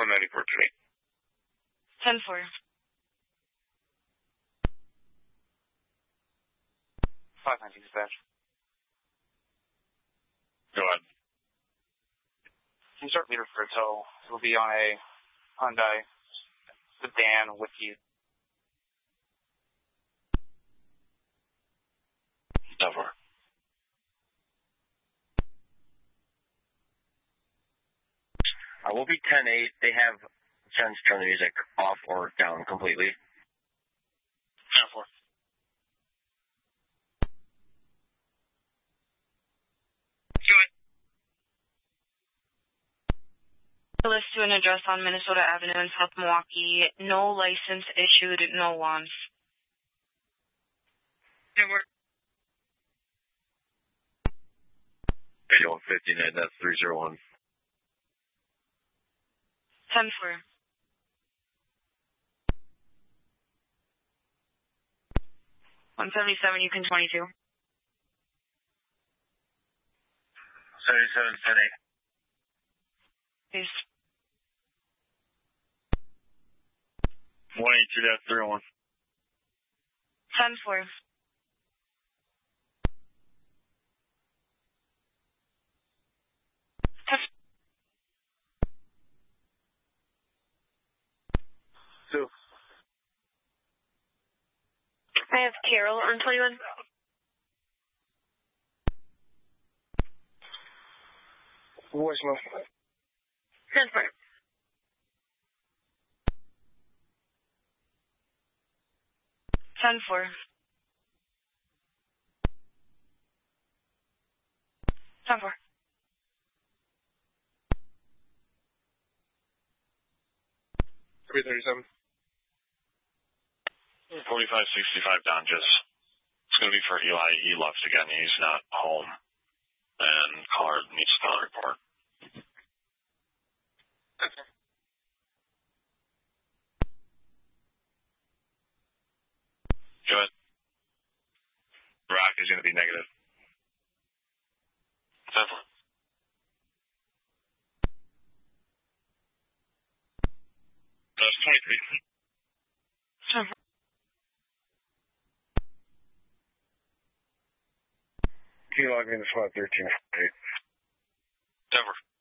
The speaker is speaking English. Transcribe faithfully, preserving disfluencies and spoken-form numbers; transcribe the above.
one ninety-four today. ten four. five nineteen dispatch. Go ahead. Can you start leader for a tow? It'll be on a Hyundai sedan with you. Never. I will be ten eight. They have chance to turn the music off or down completely. ten four. List to an address on Minnesota Avenue in South Milwaukee. No license issued, no wants. eighty-one fifty-nine, that's three zero one. ten four. one seventy-seven, you can twenty-two. seventy-seven ten eight. Please. one eighty-two, that's three oh one. ten four. Two. I have Carol on twenty-one. Voicemail. ten four. ten four. ten four. three thirty-seven. forty-five sixty-five down, just. It's going to be for Eli. He left again. He's not home. And caller needs to file a report. Go ahead. Rock is going to be negative. ten four. That's twenty-three. ten four. Can you log in to SWAT thirteen eight? Denver.